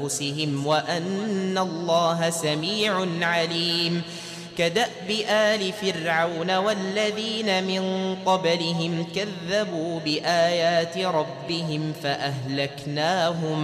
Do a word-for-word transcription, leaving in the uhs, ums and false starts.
أنفسهم وأن الله سميع عليم. كدأب آل فرعون والذين من قبلهم كذبوا بآيات ربهم فأهلكناهم